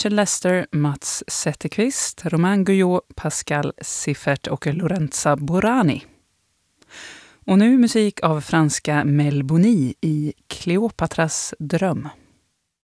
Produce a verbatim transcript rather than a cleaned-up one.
Richard Lester, Mats Zetterqvist, Romain Guyot, Pascal Siffert och Lorenza Borani. Och nu musik av franska Mel Boni i Kleopatras dröm.